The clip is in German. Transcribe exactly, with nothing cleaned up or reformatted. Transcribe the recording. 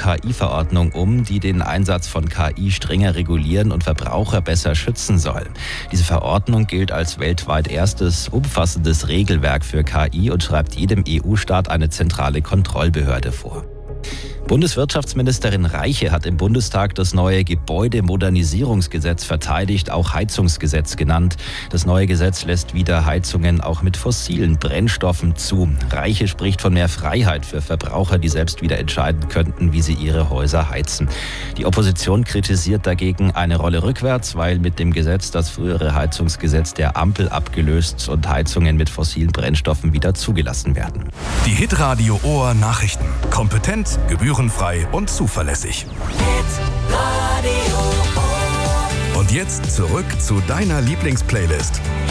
K I-Verordnung um, die den Einsatz von K I strenger regulieren und Verbraucher besser schützen soll. Diese Verordnung gilt als weltweit erstes umfassendes Regelwerk für K I und schreibt jedem E U-Staat eine zentrale Kontrollbehörde vor. Bundeswirtschaftsministerin Reiche hat im Bundestag das neue Gebäudemodernisierungsgesetz verteidigt, auch Heizungsgesetz genannt. Das neue Gesetz lässt wieder Heizungen auch mit fossilen Brennstoffen zu. Reiche spricht von mehr Freiheit für Verbraucher, die selbst wieder entscheiden könnten, wie sie ihre Häuser heizen. Die Opposition kritisiert dagegen eine Rolle rückwärts, weil mit dem Gesetz das frühere Heizungsgesetz der Ampel abgelöst und Heizungen mit fossilen Brennstoffen wieder zugelassen werden. Die Hitradio Ohr Nachrichten. Kompetent, gebührenfrei und zuverlässig. Und jetzt zurück zu deiner Lieblingsplaylist.